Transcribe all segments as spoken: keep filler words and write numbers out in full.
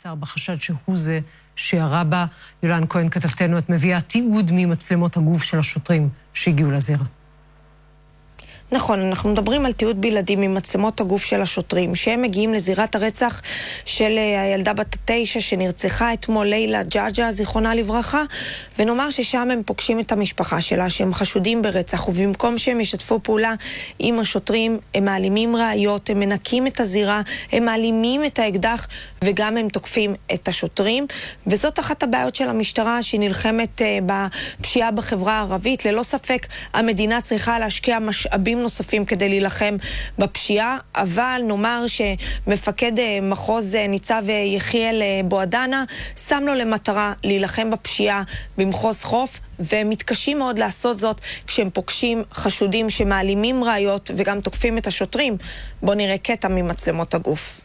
נעצר בחשד שהוא זה שירה בה. יולן כהן כתבתנו, את מביאה תיעוד ממצלמות הגוף של השוטרים שהגיעו לזירה. נכון, אנחנו מדברים על תיעוד בלעדי ממצלמות הגוף של השוטרים, שהם מגיעים לזירת הרצח של הילדה בת התשע שנרצחה אתמול, לילה ג'אג'ה, זיכרונה לברכה, ונאמר ששם הם פוגשים את המשפחה שלה, שהם חשודים ברצח, ובמקום שהם ישתפו פעולה עם השוטרים, הם מעלימים ראיות, הם מנקים את הזירה, הם מעלימים את האקדח, וגם הם תוקפים את השוטרים, וזאת אחת הבעיות של המשטרה, שהיא נלחמת בפשיעה בחברה הערבית. ללא ספק, המדינה צריכה להשקיע משאבים נוספים כדי להילחם בפשיעה, אבל נאמר שמפקד מחוז ניצב יחיאל בועדנה שם לו למטרה להילחם בפשיעה במחוז חוף, והם מתקשים מאוד לעשות זאת כשהם פוגשים חשודים שמעלימים ראיות וגם תוקפים את השוטרים. בואו נראה קטע ממצלמות הגוף.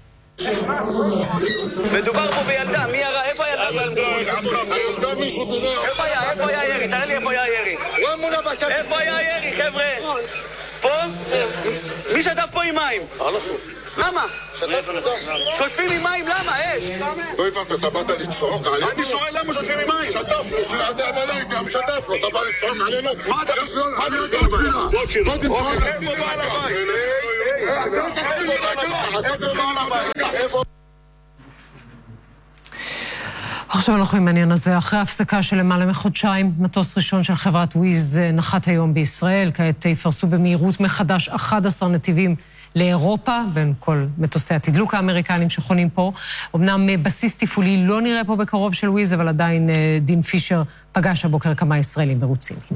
מדובר פה בילדה, מי ירה? איפה הילדה? הילדה מישהו תראה. איפה היה? איפה היה ירי? תראה לי איפה היה ירי. איפה היה ירי, חבר'ה? פה? מי שטף פה עם מים? למה? שוטפים עם מים, למה? אש? לא הבנת, אתה באת לצחוק עלינו? אני שואל למה שוטפים עם מים? שטפנו, שיעדי עמלה איתי, משטפנו, אתה בא לצחוק עלינו? מה אתה? אני יודע פשיעה. קודם כל, איפה בעל הבית? אתה תתחיל לדקה, אתה תתחיל לדקה. עכשיו אנחנו עם העניין הזה. אחרי הפסקה של למעלה מחודשיים, מטוס ראשון של חברת וויז נחת היום בישראל. כעת יפרסו במהירות מחדש אחד עשר נתיבים לאירופה, בין כל מטוסי התדלוק האמריקנים שחונים פה. אמנם בסיס תפעולי לא נראה פה בקרוב של וויז, אבל עדיין דין פישר פגש הבוקר כמה ישראלים מרוצים. הנה.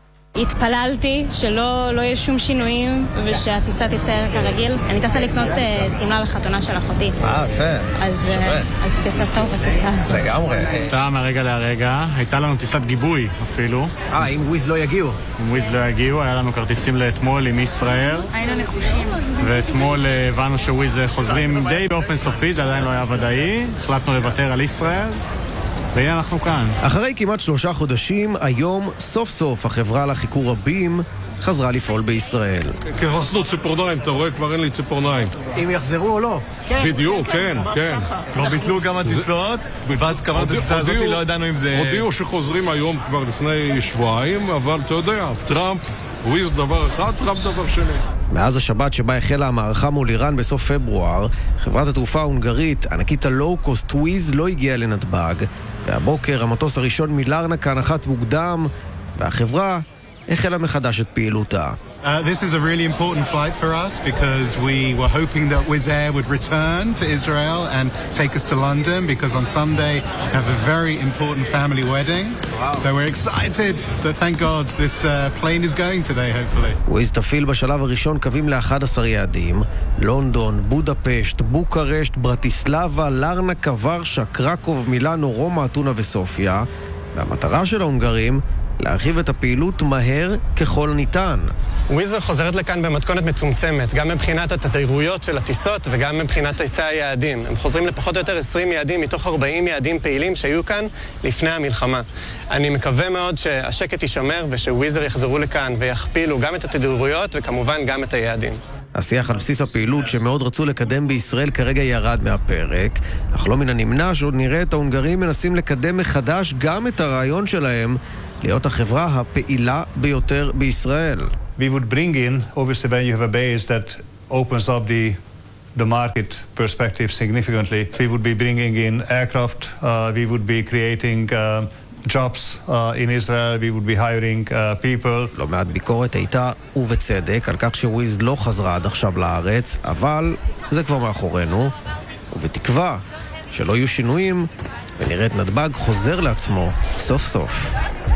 התפללתי שלא לא יהיה שום שינויים ושהטיסה תצא כרגיל. אני טסה לקנות סמלה לחתונה של אחותי. אה, יפה. אז אז שיצא טוב בטיסה הזאת. לגמרי. הפתעה מהרגע להרגע. הייתה לנו טיסת גיבוי אפילו. אה, אם וויז לא יגיעו. אם וויז לא יגיעו, היה לנו כרטיסים לאתמול עם ישראל. היינו נחושים. ואתמול הבנו שוויז חוזרים די באופן סופי, זה עדיין לא היה ודאי. החלטנו לוותר על ישראל. והנה אנחנו כאן. אחרי כמעט שלושה חודשים, היום סוף סוף החברה לחיקור רבים חזרה לפעול בישראל. כחסנו ציפורניים, אתה רואה? כבר אין לי ציפורניים. אם יחזרו או לא? בדיוק, כן, כן. לא ביטלו כמה טיסות, ואז כמה טיסה הזאת לא ידענו אם זה... הודיעו שחוזרים היום כבר לפני שבועיים, אבל אתה יודע, טראמפ, וויז דבר אחד, טראמפ דבר שני. מאז השבת שבה החלה המערכה מול איראן בסוף פברואר, חברת התעופה ההונגרית, ענקית הלואו-קוסט וויז, לא הגיעה לנתב"ג, והבוקר המטוס הראשון מלרנקה נחת מוקדם, והחברה החלה מחדש את פעילותה. Uh, this is a really important flight for us because we were hoping that Wizz Air would return to Israel and take us to London because on Sunday we have a very important family wedding. Wow. So we're excited that thank God this uh, plane is going today hopefully. וויז תפעיל בשלב הראשון קווים ל-אחד עשר יעדים: לונדון, בודפשט, בוקרשט, ברטיסלבה, לרנקה, ורשה, קרקוב, מילאנו, רומא, אתונה וסופיה. והמטרה של ההונגרים להרחיב את הפעילות מהר ככל ניתן. וויז חוזרת לכאן במתכונת מצומצמת, גם מבחינת התדירויות של הטיסות וגם מבחינת היצע היעדים. הם חוזרים לפחות או יותר עשרים יעדים מתוך ארבעים יעדים פעילים שהיו כאן לפני המלחמה. אני מקווה מאוד שהשקט יישמר ושוויז יחזרו לכאן ויכפילו גם את התדירויות וכמובן גם את היעדים. השיח על בסיס הפעילות שמאוד רצו לקדם בישראל כרגע ירד מהפרק, אך לא מן הנמנע שעוד נראה את ההונגרים מנסים לקדם מחדש גם את הרעיון שלהם להיות החברה הפעילה ביותר בישראל. We would bring in, obviously when you have a base that opens up the the market perspective significantly, we would be bringing in aircraft, uh, we would be creating uh, jobs uh, in Israel, we would be hiring uh, people. לא מעט ביקורת הייתה, ובצדק, על כך שוויז לא חזרה עד עכשיו לארץ, אבל זה כבר מאחורינו, ובתקווה שלא יהיו שינויים, ונראה את נתב"ג חוזר לעצמו סוף סוף.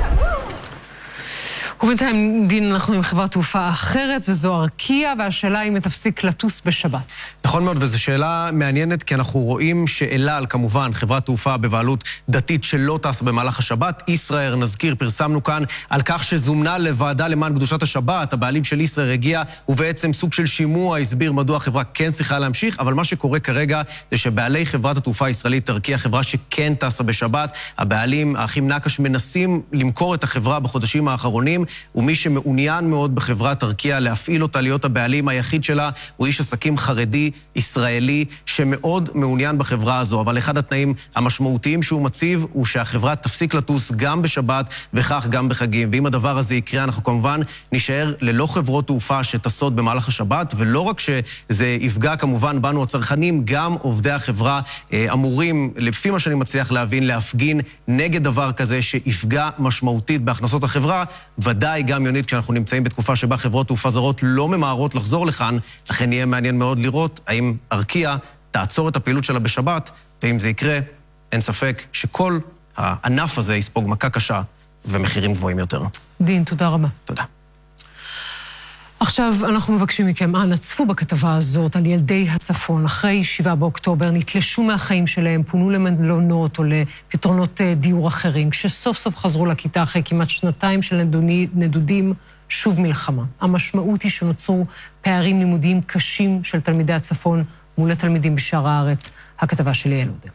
ובינתיים דין אנחנו עם חברת תעופה אחרת, וזו ארקיע, והשאלה אם תפסיק לטוס בשבת. נכון מאוד, וזו שאלה מעניינת, כי אנחנו רואים שאל על, כמובן, חברת תעופה בבעלות דתית שלא טס במהלך השבת. ישראייר, נזכיר, פרסמנו כאן על כך שזומנה לוועדה למען קדושת השבת. הבעלים של ישראייר הגיע, ובעצם סוג של שימוע הסביר מדוע החברה כן צריכה להמשיך, אבל מה שקורה כרגע זה שבעלי חברת התעופה הישראלית ארקיע, חברה שכן טסה בשבת, הבעלים, האחים נקש, מנסים למכור את החברה בחודשים האחרונים, ומי שמעוניין מאוד בחברת ארקיע להפעיל אותה, להיות הבעלים היחיד שלה, הוא איש עסקים חרדי ישראלי שמאוד מעוניין בחברה הזו, אבל אחד התנאים המשמעותיים שהוא מציב הוא שהחברה תפסיק לטוס גם בשבת וכך גם בחגים. ואם הדבר הזה יקרה, אנחנו כמובן נשאר ללא חברות תעופה שטסות במהלך השבת, ולא רק שזה יפגע כמובן בנו הצרכנים, גם עובדי החברה אמורים, לפי מה שאני מצליח להבין, להפגין נגד דבר כזה שיפגע משמעותית בהכנסות החברה, ודאי גם יונית כשאנחנו נמצאים בתקופה שבה חברות תעופה זרות לא ממהרות לחזור לכאן, לכן יהיה מעניין מאוד לראות האם ארקיע תעצור את הפעילות שלה בשבת, ואם זה יקרה, אין ספק שכל הענף הזה יספוג מכה קשה ומחירים גבוהים יותר. דין, תודה רבה. תודה. עכשיו אנחנו מבקשים מכם, אנא צפו בכתבה הזאת על ילדי הצפון. אחרי שבעה באוקטובר נתלשו מהחיים שלהם, פונו למלונות או לפתרונות דיור אחרים. כשסוף סוף חזרו לכיתה אחרי כמעט שנתיים של נדודים, שוב מלחמה. המשמעות היא שנוצרו פערים לימודיים קשים של תלמידי הצפון מול התלמידים בשאר הארץ. הכתבה של ליאל עודה.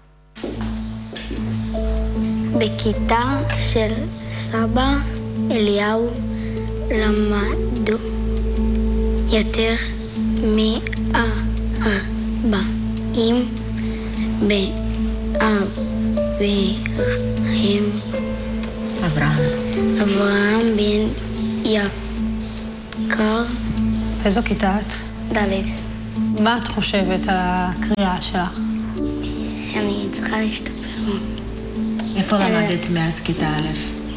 בכיתה של סבא אליהו למדו יותר מארבעים באברהם אברהם אברהם בן יקר. איזו כיתה את? ד'. מה את חושבת על הקריאה שלך? שאני צריכה להשתפר. איפה למדת מאז כיתה א'?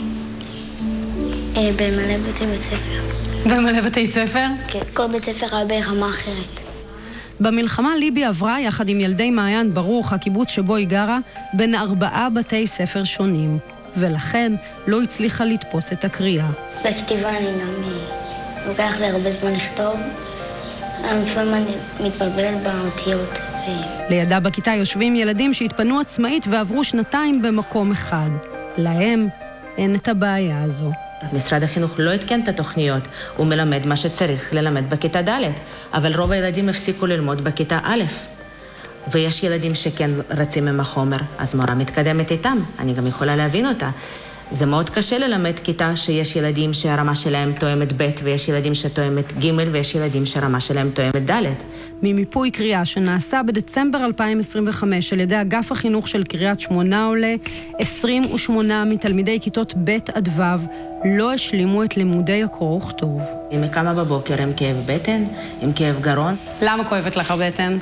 במלא בתי בית ספר. במלא בתי ספר? כן, כל בית ספר היה ברמה אחרת. במלחמה ליבי עברה יחד עם ילדי מעיין ברוך, הקיבוץ שבו היא גרה, בין ארבעה בתי ספר שונים, ולכן לא הצליחה לתפוס את הקריאה. בכתיבה אני גם לוקח לי הרבה זמן לכתוב, לפעמים אני מתבלבלת באותיות. לידה בכיתה יושבים ילדים שהתפנו עצמאית ועברו שנתיים במקום אחד. להם אין את הבעיה הזו. משרד החינוך לא התקן את התוכניות, הוא מלמד מה שצריך ללמד בכיתה ד', אבל רוב הילדים הפסיקו ללמוד בכיתה א', ויש ילדים שכן רצים עם החומר, אז מורה מתקדמת איתם, אני גם יכולה להבין אותה. זה מאוד קשה ללמד כיתה שיש ילדים שהרמה שלהם תואמת ב' ויש ילדים שתואמת ג' ויש ילדים שהרמה שלהם תואמת ד'. ממיפוי קריאה שנעשה בדצמבר אלפיים עשרים וחמש על ידי אגף החינוך של קריית שמונה עולה, עשרים ושמונה מתלמידי כיתות ב' עד ו' לא השלימו את לימודי הקרוא וכתוב. אם קמה בבוקר עם כאב בטן, עם כאב גרון. למה כואבת לך הבטן?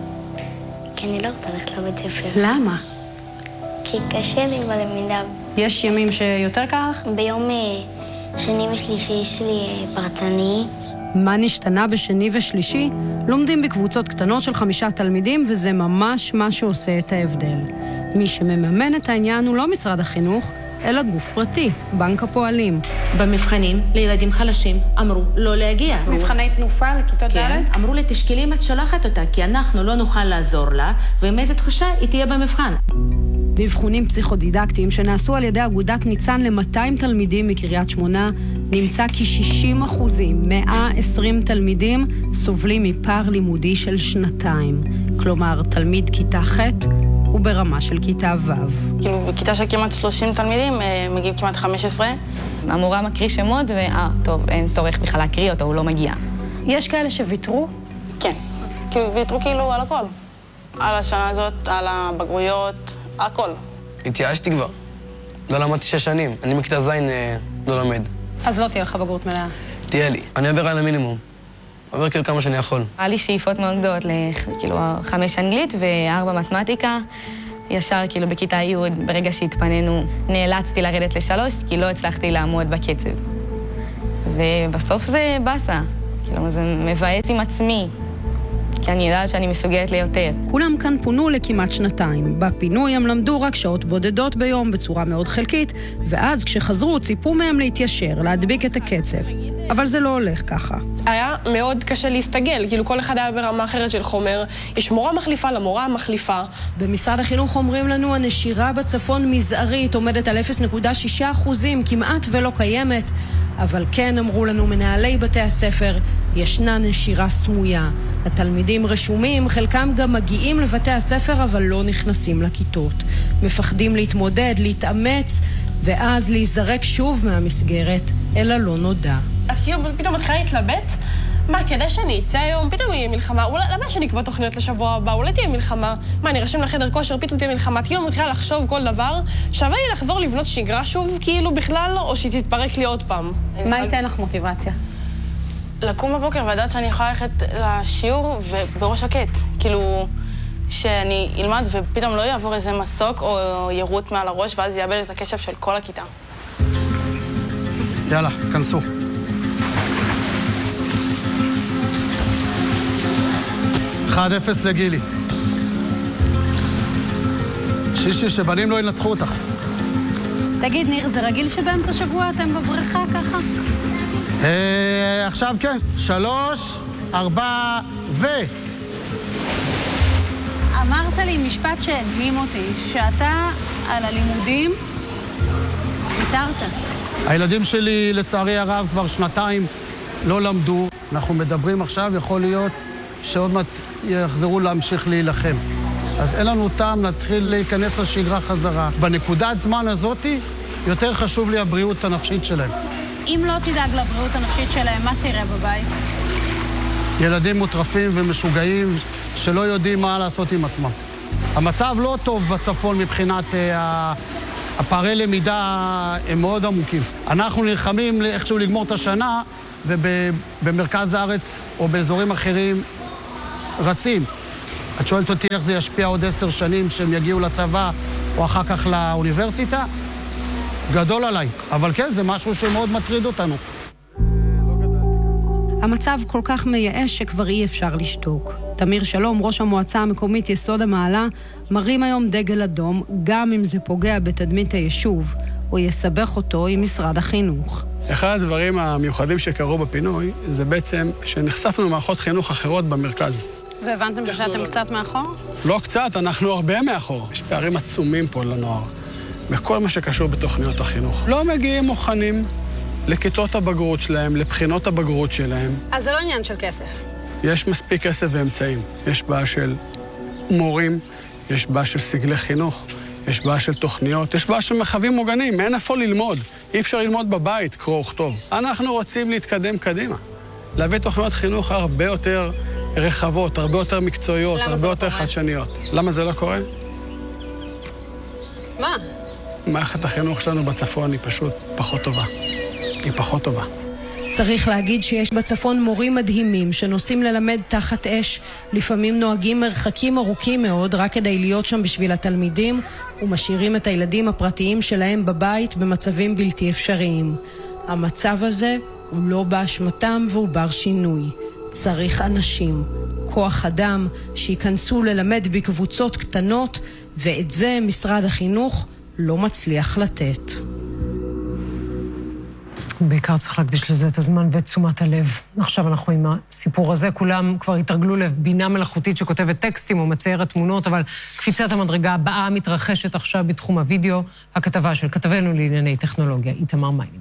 כי אני לא רוצה ללכת לבית ספר. למה? כי קשה לי בלמידה. יש ימים שיותר כך? ביום שני ושלישי יש לי פרטני. מה נשתנה בשני ושלישי? לומדים בקבוצות קטנות של חמישה תלמידים, וזה ממש מה שעושה את ההבדל. מי שמממן את העניין הוא לא משרד החינוך, אלא גוף פרטי, בנק הפועלים. במבחנים לילדים חלשים אמרו לא להגיע. מבחני תנופה לכיתות ד'? כן, אמרו לי תשקלי אם את שולחת אותה, כי אנחנו לא נוכל לעזור לה, ועם איזו תחושה היא תהיה במבחן. באבחונים פסיכודידקטיים שנעשו על ידי אגודת ניצן ל-מאתיים תלמידים מקריית שמונה, נמצא כי שישים אחוזים, מאה ועשרים תלמידים, סובלים מפער לימודי של שנתיים. כלומר, תלמיד כיתה ח' הוא ברמה של כיתה ו'. כאילו, בכיתה של כמעט שלושים תלמידים, מגיעים כמעט חמש עשרה. המורה מקריא שמות, ואה, טוב, אין צורך בכלל להקריא אותו, הוא לא מגיע. יש כאלה שוויתרו? כן. כאילו, ויתרו כאילו על הכל. על השנה הזאת, על הבגרויות, הכל. התייאשתי כבר. לא למדתי שש שנים. אני מכיתה ז' לא למד. אז לא תהיה לך בגרות מלאה. תהיה לי. אני עובר על המינימום. עובר כאילו כמה שאני יכול. היה לי שאיפות מאוד גדולות, כאילו חמש אנגלית וארבע מתמטיקה. ישר כאילו בכיתה י' ברגע שהתפנינו נאלצתי לרדת לשלוש, כי לא הצלחתי לעמוד בקצב. ובסוף זה בסה. כאילו זה מבאס עם עצמי. כי אני יודעת שאני מסוגלת ליותר. כולם כאן פונו לכמעט שנתיים. בפינוי הם למדו רק שעות בודדות ביום בצורה מאוד חלקית, ואז כשחזרו ציפו מהם להתיישר, להדביק את הקצב. אבל זה לא הולך ככה. היה מאוד קשה להסתגל, כאילו כל אחד היה ברמה אחרת של חומר. יש מורה מחליפה למורה המחליפה. במשרד החינוך אומרים לנו, הנשירה בצפון מזערית עומדת על אפס נקודה שש אחוזים, כמעט ולא קיימת. אבל כן אמרו לנו מנהלי בתי הספר, ישנה נשירה סמויה. התלמידים רשומים, חלקם גם מגיעים לבתי הספר, אבל לא נכנסים לכיתות. מפחדים להתמודד, להתאמץ, ואז להיזרק שוב מהמסגרת, אלא לא נודע. את כאילו פתאום מתחילה להתלבט מה, כדי שאני אצא היום, פתאום יהיה מלחמה, אולי, למה שאני אקבע תוכניות לשבוע הבא? אולי תהיה מלחמה? מה, אני רשם לחדר כושר, פתאום תהיה מלחמה? כאילו מתחילה לחשוב כל דבר, שווה לי לחזור לבנות שגרה שוב, כאילו בכלל, או שהיא תתפרק לי עוד פעם. מה ייתן לך מוטיבציה? לקום בבוקר ולדעת שאני יכולה ללכת לשיעור ובראש שקט. כאילו, שאני אלמד ופתאום לא יעבור איזה מסוק או ירות מעל הראש, ואז יאבד את הקשב של כל הכיתה. יאללה, כנסו. אחד אפס לגילי. שישי, שבנים לא ינצחו אותך. תגיד, ניר, זה רגיל שבאמצע שבוע אתם בבריכה ככה? אה, עכשיו כן. שלוש, ארבע, ו... אמרת לי משפט שהדהים אותי, שאתה על הלימודים ויתרת. הילדים שלי, לצערי הרב, כבר שנתיים לא למדו. אנחנו מדברים עכשיו, יכול להיות שעוד מעט יחזרו להמשיך להילחם. אז אין לנו טעם להתחיל להיכנס לשגרה חזרה. בנקודת זמן הזאת, יותר חשוב לי הבריאות הנפשית שלהם. אם לא תדאג לבריאות הנפשית שלהם, מה תראה בבית? ילדים מוטרפים ומשוגעים שלא יודעים מה לעשות עם עצמם. המצב לא טוב בצפון מבחינת אה, הפערי למידה הם מאוד עמוקים. אנחנו נלחמים איכשהו לגמור את השנה, ובמרכז הארץ או באזורים אחרים רצים. את שואלת אותי איך זה ישפיע עוד עשר שנים שהם יגיעו לצבא או אחר כך לאוניברסיטה? גדול עליי. אבל כן, זה משהו שמאוד מטריד אותנו. המצב כל כך מייאש שכבר אי אפשר לשתוק. תמיר שלום, ראש המועצה המקומית יסוד המעלה, מרים היום דגל אדום, גם אם זה פוגע בתדמית היישוב, או יסבך אותו עם משרד החינוך. אחד הדברים המיוחדים שקרו בפינוי, זה בעצם שנחשפנו למערכות חינוך אחרות במרכז. והבנתם שאתם קצת מאחור? לא קצת, אנחנו הרבה מאחור. יש פערים עצומים פה לנוער, בכל מה שקשור בתוכניות החינוך. לא מגיעים מוכנים לכיתות הבגרות שלהם, לבחינות הבגרות שלהם. אז זה לא עניין של כסף. יש מספיק כסף ואמצעים. יש בעיה של מורים, יש בעיה של סגלי חינוך, יש בעיה של תוכניות, יש בעיה של מרחבים מוגנים, אין איפה ללמוד. אי אפשר ללמוד בבית, קרוא וכתוב. אנחנו רוצים להתקדם קדימה. להביא תוכניות חינוך הרבה יותר רחבות, הרבה יותר מקצועיות, הרבה יותר חדשניות. למה זה לא קורה? מה? מערכת החינוך שלנו בצפון היא פשוט פחות טובה. היא פחות טובה. צריך להגיד שיש בצפון מורים מדהימים שנוסעים ללמד תחת אש, לפעמים נוהגים מרחקים ארוכים מאוד רק כדי להיות שם בשביל התלמידים, ומשאירים את הילדים הפרטיים שלהם בבית במצבים בלתי אפשריים. המצב הזה הוא לא באשמתם והוא בר שינוי. צריך אנשים, כוח אדם, שיכנסו ללמד בקבוצות קטנות, ואת זה משרד החינוך לא מצליח לתת. בעיקר צריך להקדיש לזה את הזמן ואת תשומת הלב. עכשיו אנחנו עם הסיפור הזה, כולם כבר התרגלו לבינה מלאכותית שכותבת טקסטים או מציירת תמונות, אבל קפיצת המדרגה הבאה מתרחשת עכשיו בתחום הוידאו, הכתבה של כתבנו לענייני טכנולוגיה, איתמר מיינימר.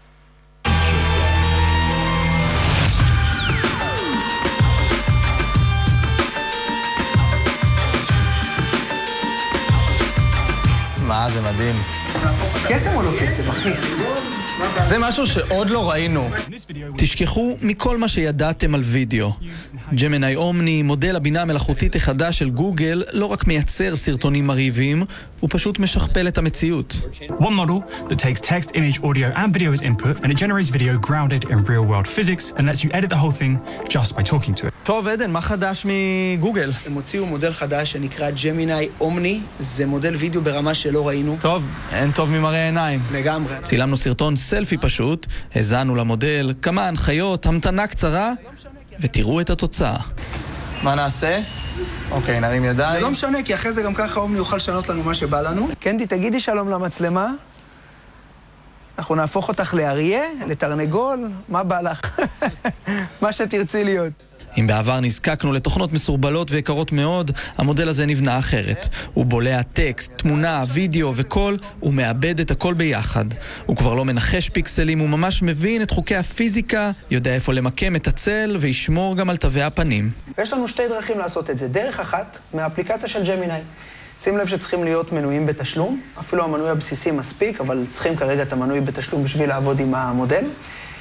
מה, זה מדהים. קסם או לא קסם, אחי? זה משהו שעוד לא ראינו. תשכחו מכל מה שידעתם על וידאו. ג'מיני אומני, מודל הבינה המלאכותית החדש של גוגל, לא רק מייצר סרטונים מרהיבים, הוא פשוט משכפל את המציאות. One model that takes text, image, audio and video as input and it generates video grounded in real world physics and lets you edit the whole thing just by talking to it. טוב, עדן, מה חדש מגוגל? הם הוציאו מודל חדש שנקרא ג'מיני אומני, זה מודל וידאו ברמה שלא ראינו. טוב, אין טוב ממראה עיניים. לגמרי. צילמנו סרטון סלפי פשוט, הזענו למודל, כמה הנחיות, המתנה קצרה, ותראו את התוצאה. מה נעשה? אוקיי, נרים ידיים. זה לא משנה, כי אחרי זה גם ככה אומני יוכל לשנות לנו מה שבא לנו. קנדי, תגידי שלום למצלמה. אנחנו נהפוך אותך לאריה, לתרנגול, מה בא לך? מה שתרצי להיות. אם בעבר נזקקנו לתוכנות מסורבלות ויקרות מאוד, המודל הזה נבנה אחרת. הוא בולע טקסט, תמונה, וידאו וקול, הוא מאבד את הכל ביחד. הוא כבר לא מנחש פיקסלים, הוא ממש מבין את חוקי הפיזיקה, יודע איפה למקם את הצל וישמור גם על תווי הפנים. יש לנו שתי דרכים לעשות את זה. דרך אחת, מהאפליקציה של ג'מיני. שים לב שצריכים להיות מנויים בתשלום, אפילו המנוי הבסיסי מספיק, אבל צריכים כרגע את המנוי בתשלום בשביל לעבוד עם המודל.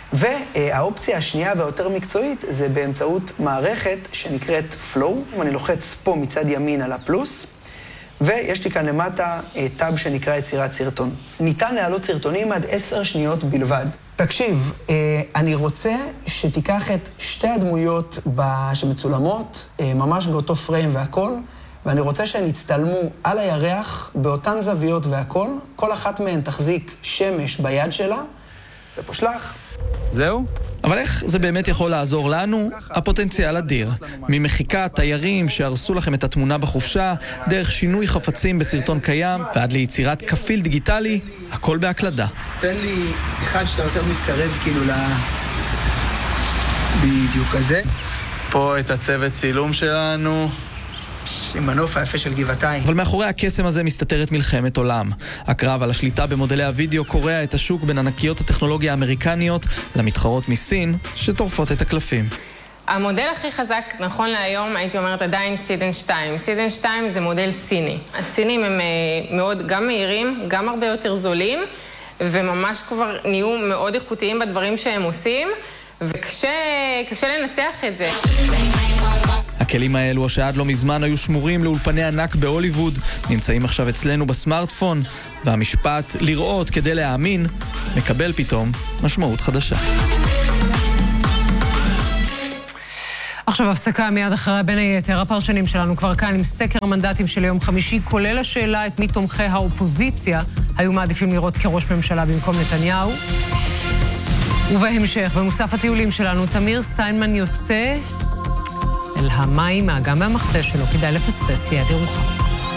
והאופציה השנייה והיותר מקצועית זה באמצעות מערכת שנקראת Flow, אם אני לוחץ פה מצד ימין על הפלוס, ויש לי כאן למטה טאב שנקרא יצירת סרטון. ניתן להעלות סרטונים עד עשר שניות בלבד. תקשיב, אני רוצה שתיקח את שתי הדמויות שמצולמות, ממש באותו פריים והכל, ואני רוצה שהן יצטלמו על הירח, באותן זוויות והכל, כל אחת מהן תחזיק שמש ביד שלה. זה פה שלח. זהו? אבל איך זה באמת יכול לעזור לנו? הפוטנציאל אדיר. ממחיקת תיירים שהרסו לכם את התמונה בחופשה, דרך שינוי חפצים בסרטון קיים, ועד ליצירת כפיל דיגיטלי, הכל בהקלדה. תן לי אחד שאתה יותר מתקרב כאילו ל... בדיוק הזה. פה את הצוות צילום שלנו. עם מנוף היפה של גבעתיים. אבל מאחורי הקסם הזה מסתתרת מלחמת עולם. הקרב על השליטה במודלי הוידאו קורע את השוק בין ענקיות הטכנולוגיה האמריקניות למתחרות מסין שטורפות את הקלפים. המודל הכי חזק, נכון להיום, הייתי אומרת עדיין סידן שתיים. סידן שתיים זה מודל סיני. הסינים הם מאוד גם מהירים, גם הרבה יותר זולים, וממש כבר נהיו מאוד איכותיים בדברים שהם עושים, וקשה קשה לנצח את זה. הכלים האלו שעד לא מזמן היו שמורים לאולפני ענק בהוליווד, נמצאים עכשיו אצלנו בסמארטפון, והמשפט לראות כדי להאמין מקבל פתאום משמעות חדשה. עכשיו הפסקה מיד אחרי בין היתר. הפרשנים שלנו כבר כאן עם סקר המנדטים של יום חמישי, כולל השאלה את מי תומכי האופוזיציה היו מעדיפים לראות כראש ממשלה במקום נתניהו. ובהמשך, במוסף הטיולים שלנו, תמיר סטיינמן יוצא אל המים, האגם והמחתה שלו, כדאי לפספס ליד ירוחם.